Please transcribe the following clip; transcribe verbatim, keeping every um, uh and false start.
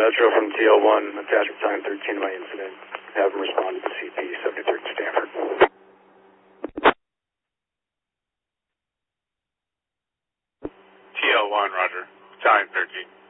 Metro from T L one, attachment time thirteen by incident. Have them respond to the C P seventy-third Stanford. T L one, roger. Time thirteen.